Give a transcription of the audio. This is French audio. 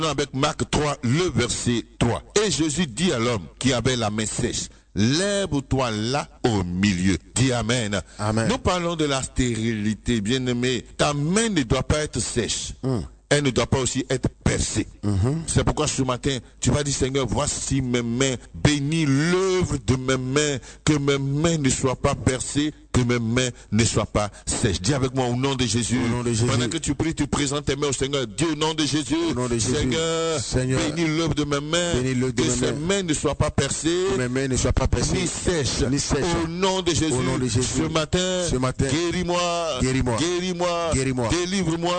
avec Marc 3, le verset 3. Et Jésus dit à l'homme qui avait la main sèche, lève-toi là au milieu. Dis Amen. Amen. Nous parlons de la stérilité, bien-aimé. Ta main ne doit pas être sèche. Elle ne doit pas aussi être percée. C'est pourquoi ce matin, tu vas dire, Seigneur, voici mes mains, bénis l'œuvre de mes mains, que mes mains ne soient pas percées, que mes mains ne soient pas sèches. Dis avec moi au nom de Jésus. Au nom de Jésus. Pendant que tu pries, tu présentes tes mains au Seigneur. Dis au nom de Jésus. Au nom de Jésus. Seigneur, bénis l'œuvre de mes mains, que ces mains ne soient pas percées, que mes mains ne soient pas percées, ni sèches. Ni sèches. Au nom de Jésus. Au nom de Jésus. Ce matin, Ce matin, guéris-moi, guéris-moi. guéris-moi, Guéris-moi. délivre-moi.